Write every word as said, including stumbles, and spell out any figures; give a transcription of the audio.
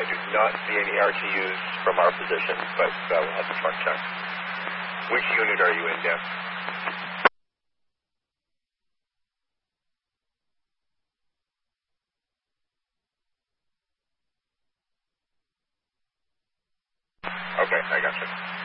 I do not see any R T Us from our position, but uh, we'll have the truck check. Which unit are you in, Dan? Okay, I got you.